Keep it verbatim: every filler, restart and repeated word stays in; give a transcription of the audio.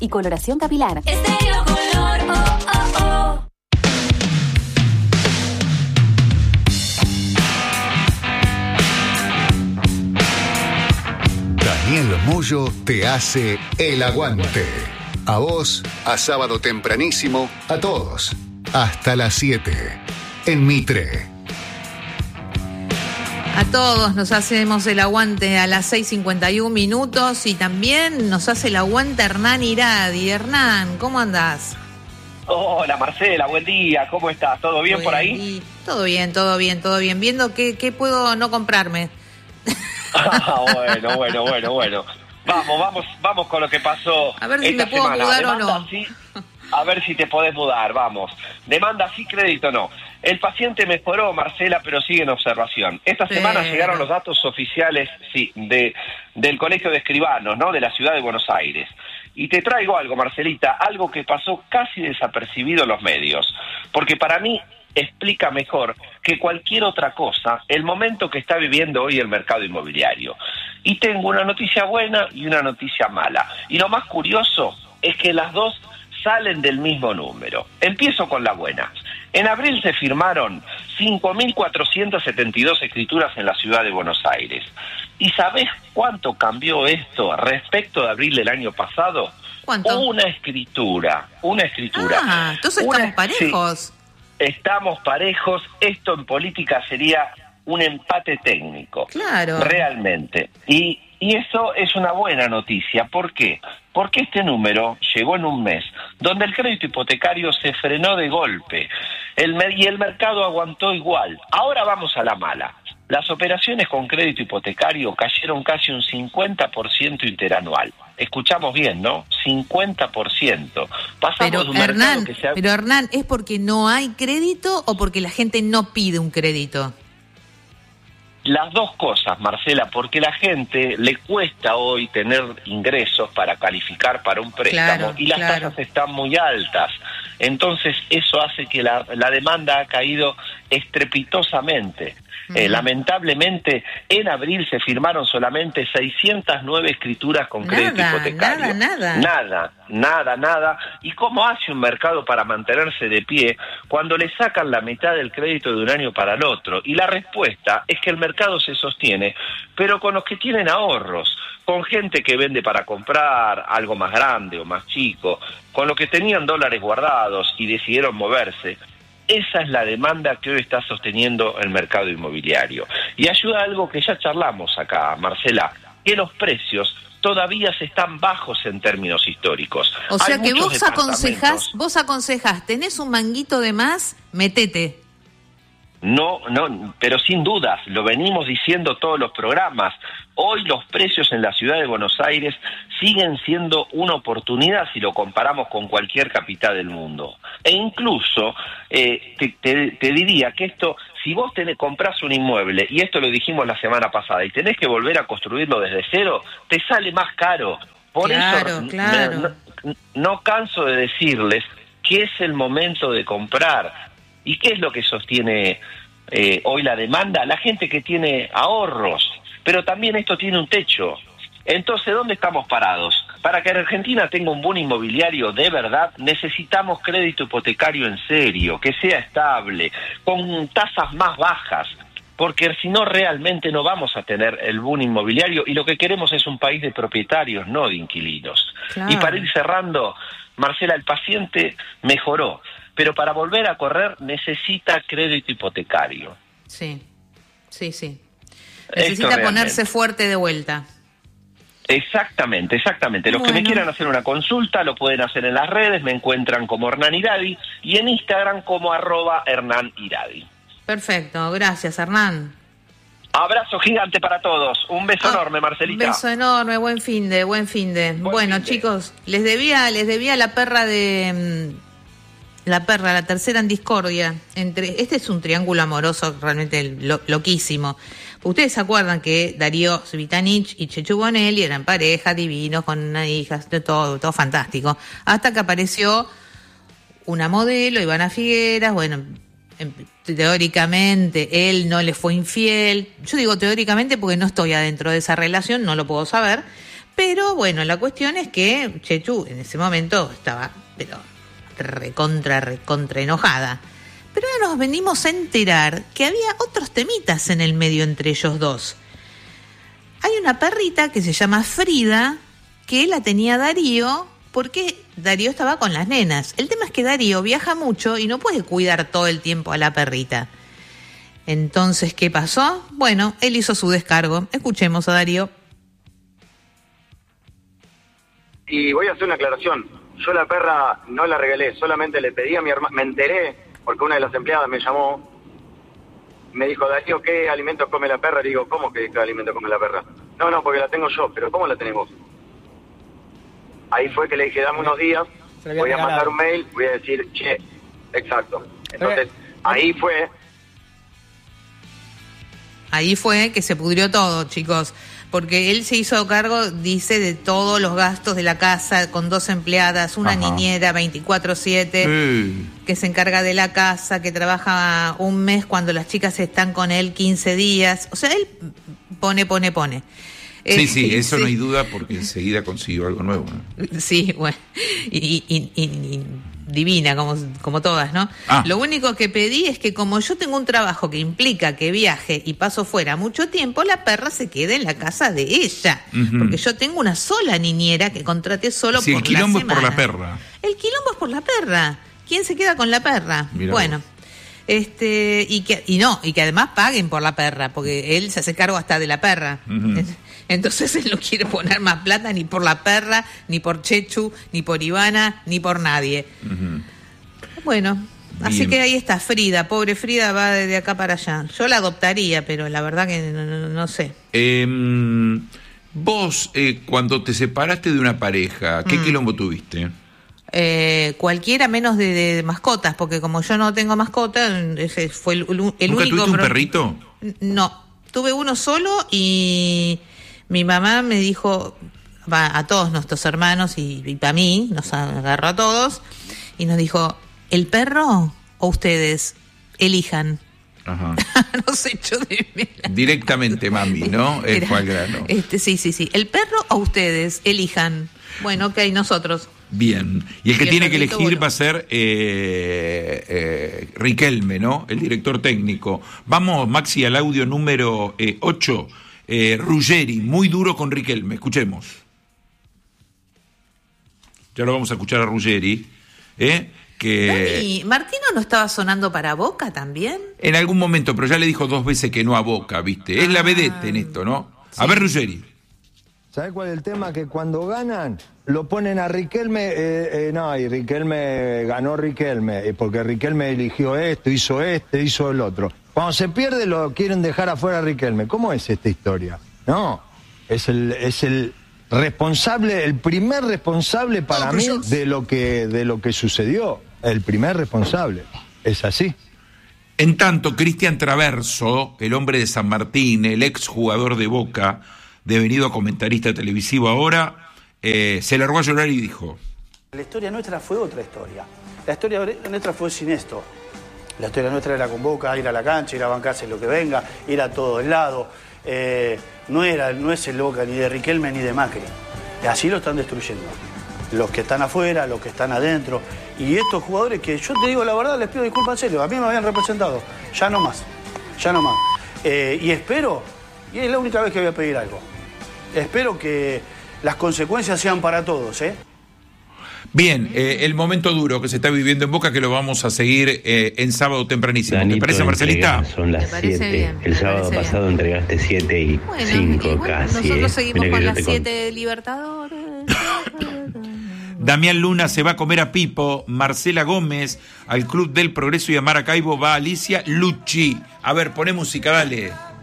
y coloración capilar. Estéreo Color, oh, oh, oh. Daniel Moyo te hace el aguante. A vos, a sábado tempranísimo, a todos. Hasta las siete. En Mitre. A todos nos hacemos el aguante a las seis cincuenta y un minutos y también nos hace el aguante Hernán Iradi. Hernán, ¿cómo andás? Hola Marcela, buen día, ¿cómo estás? ¿Todo bien buen por ahí? Día. Todo bien, todo bien, todo bien. Viendo qué, qué puedo no comprarme. Ah, bueno, bueno, bueno, bueno. Vamos, vamos, vamos con lo que pasó. A ver si esta me puedo semana. mudar Demanda, o no. Sí, a ver si te podés mudar, vamos. Demanda sí, crédito no. El paciente mejoró, Marcela, pero sigue en observación. Esta Pero... semana llegaron los datos oficiales, sí, de del Colegio de Escribanos, ¿no? De la ciudad de Buenos Aires. Y te traigo algo, Marcelita, algo que pasó casi desapercibido en los medios. Porque para mí explica mejor que cualquier otra cosa el momento que está viviendo hoy el mercado inmobiliario. Y tengo una noticia buena y una noticia mala. Y lo más curioso es que las dos salen del mismo número. Empiezo con la buena. En abril se firmaron cinco mil cuatrocientas setenta y dos escrituras en la ciudad de Buenos Aires. ¿Y sabés cuánto cambió esto respecto de abril del año pasado? ¿Cuánto? Una escritura, una escritura. Ah, entonces una, estamos parejos. Sí, estamos parejos. Esto en política sería un empate técnico. Claro. Realmente. Y, y eso es una buena noticia. ¿Por qué? Porque este número llegó en un mes donde el crédito hipotecario se frenó de golpe el, y el mercado aguantó igual. Ahora vamos a la mala. Las operaciones con crédito hipotecario cayeron casi un cincuenta por ciento interanual. Escuchamos bien, ¿no? cincuenta por ciento. Pasamos Pero de un mercado Hernán, que se ha... pero Hernán, ¿es porque no hay crédito o porque la gente no pide un crédito? Las dos cosas, Marcela, porque la gente le cuesta hoy tener ingresos para calificar para un préstamo, claro, y las claro. tasas están muy altas. Entonces eso hace que la, la demanda ha caído estrepitosamente. Uh-huh. Eh, lamentablemente, en abril se firmaron solamente seiscientas nueve escrituras con nada, crédito hipotecario. Nada, nada. Nada, nada, nada. ¿Y cómo hace un mercado para mantenerse de pie cuando le sacan la mitad del crédito de un año para el otro? Y la respuesta es que el mercado se sostiene, pero con los que tienen ahorros, con gente que vende para comprar algo más grande o más chico, con los que tenían dólares guardados y decidieron moverse. Esa es la demanda que hoy está sosteniendo el mercado inmobiliario. Y ayuda a algo que ya charlamos acá, Marcela, que los precios todavía se están bajos en términos históricos. O sea Hay que muchos vos aconsejás, departamentos... vos aconsejás, tenés un manguito de más, metete. No, no, pero sin dudas, lo venimos diciendo todos los programas. Hoy los precios en la ciudad de Buenos Aires siguen siendo una oportunidad si lo comparamos con cualquier capital del mundo. E incluso eh, te, te, te diría que esto, si vos tenés, comprás un inmueble, y esto lo dijimos la semana pasada, y tenés que volver a construirlo desde cero, te sale más caro. Por claro, eso claro. No, no canso de decirles que es el momento de comprar. ¿Y qué es lo que sostiene eh, hoy la demanda? La gente que tiene ahorros, pero también esto tiene un techo. Entonces, ¿dónde estamos parados? Para que Argentina tenga un boom inmobiliario de verdad, necesitamos crédito hipotecario en serio, que sea estable, con tasas más bajas, porque si no realmente no vamos a tener el boom inmobiliario, y lo que queremos es un país de propietarios, no de inquilinos. Claro. Y para ir cerrando, Marcela, el paciente mejoró, pero para volver a correr necesita crédito hipotecario. Sí, sí, sí. Necesita ponerse fuerte de vuelta. Exactamente, exactamente. Los bueno. que me quieran hacer una consulta lo pueden hacer en las redes, me encuentran como Hernán Iradi y en Instagram como arroba Hernán Iradi. Perfecto, gracias Hernán. Abrazo gigante para todos. Un beso ah, enorme, Marcelita. Un beso enorme, buen fin de, buen fin de. Buen bueno, finde. Chicos, les debía, les debía la perra de... La perra, la tercera en discordia. Entre Este es un triángulo amoroso realmente lo, loquísimo. Ustedes se acuerdan que Darío Svitanich y Chechu Bonelli eran pareja, divinos, con una hija, todo, todo fantástico. Hasta que apareció una modelo, Ivana Figueras, bueno, teóricamente él no le fue infiel. Yo digo teóricamente porque no estoy adentro de esa relación, no lo puedo saber. Pero bueno, la cuestión es que Chechu en ese momento estaba, pero recontra, recontra enojada. Pero ahora nos venimos a enterar que había otros temitas en el medio entre ellos dos. Hay una perrita que se llama Frida, que la tenía Darío, porque Darío estaba con las nenas. El tema es que Darío viaja mucho y no puede cuidar todo el tiempo a la perrita. Entonces, ¿qué pasó? Bueno, él hizo su descargo. Escuchemos a Darío. Y voy a hacer una aclaración. Yo la perra no la regalé, solamente le pedí a mi hermana, me enteré, porque una de las empleadas me llamó, me dijo, Darío, ¿qué alimentos come la perra? Le digo, ¿cómo que qué alimento come la perra? No, no, porque la tengo yo, pero ¿cómo la tenemos? Ahí fue que le dije, dame unos días, voy a mandar un mail, voy a decir, che, exacto. Entonces, ahí fue... Ahí fue que se pudrió todo, chicos, porque él se hizo cargo, dice, de todos los gastos de la casa, con dos empleadas, una Ajá. niñera veinticuatro siete, sí. que se encarga de la casa, que trabaja un mes cuando las chicas están con él quince días. O sea, él pone, pone, pone. Sí, eh, sí, eso sí. no hay duda, porque enseguida consiguió algo nuevo, ¿no? Sí, bueno, y, y, y, y divina, como, como todas, ¿no? Ah. Lo único que pedí es que como yo tengo un trabajo que implica que viaje y paso fuera mucho tiempo, la perra se quede en la casa de ella. Uh-huh. Porque yo tengo una sola niñera que contraté solo sí, por la semana. El quilombo es por la perra. El quilombo es por la perra. ¿Quién se queda con la perra? Mirá bueno. Vos. Este, y que, y no, y que además paguen por la perra, porque él se hace cargo hasta de la perra. Uh-huh. Entonces él no quiere poner más plata ni por la perra, ni por Chechu, ni por Ivana, ni por nadie. Uh-huh. Bueno, bien. Así que ahí está Frida, pobre Frida, va de acá para allá. Yo la adoptaría, pero la verdad que no, no, no sé. Eh, vos, eh, cuando te separaste de una pareja, ¿qué mm. quilombo tuviste? Eh, cualquiera menos de, de mascotas, porque como yo no tengo mascota, ese fue el, el ¿Nunca único... ¿Nunca tuviste un perrito? No, tuve uno solo y mi mamá me dijo, va, a todos nuestros hermanos y, y para mí, nos agarró a todos y nos dijo, ¿el perro o ustedes? Elijan. Ajá. Nos echó de mela. Directamente, mami, ¿no? Era, fue al grano. Este, sí, sí, sí. ¿El perro o ustedes? Elijan. Bueno, ok, nosotros. Bien, y el que y tiene el que elegir bueno. va a ser eh, eh, Riquelme, ¿no? El director técnico. Vamos, Maxi, al audio número eh, ocho, eh, Ruggeri, muy duro con Riquelme, escuchemos. Ya lo vamos a escuchar a Ruggeri, ¿eh? Que Dani, ¿Martino no estaba sonando para Boca también? En algún momento, pero ya le dijo dos veces que no a Boca, ¿viste? Es ah, la vedette en esto, ¿no? Sí. A ver, Ruggeri. ¿Sabés cuál es el tema? Que cuando ganan, lo ponen a Riquelme, eh, eh, no, y Riquelme, ganó Riquelme, porque Riquelme eligió esto, hizo este, hizo el otro. Cuando se pierde, lo quieren dejar afuera a Riquelme. ¿Cómo es esta historia? No, es el, es el responsable, el primer responsable para mí de lo que, de lo que sucedió. El primer responsable. Es así. En tanto, Cristian Traverso, el hombre de San Martín, el ex jugador de Boca, devenido comentarista televisivo ahora, eh, se largó a llorar y dijo: la historia nuestra fue otra historia. La historia nuestra fue sin esto. La historia nuestra era con Boca, ir a la cancha, ir a bancarse lo que venga, ir a todos lados. Eh, no, era, no es el Boca ni de Riquelme ni de Macri. Y así lo están destruyendo. Los que están afuera, los que están adentro. Y estos jugadores que yo te digo la verdad, les pido disculpas en serio. A mí me habían representado. Ya no más. Ya no más. Eh, y espero, y es la única vez que voy a pedir algo. Espero que las consecuencias sean para todos, ¿eh? Bien, eh, el momento duro que se está viviendo en Boca, que lo vamos a seguir eh, en sábado tempranísimo. Danito, ¿Te parece, Marcelita? Son las siete. El sábado pasado bien. Entregaste siete y bueno, cinco y bueno, casi. Nosotros eh. seguimos Mirá con las te siete de Libertadores. Damián Luna se va a comer a Pipo, Marcela Gómez al Club del Progreso y a Maracaibo va Alicia Lucci. A ver, poné música, dale.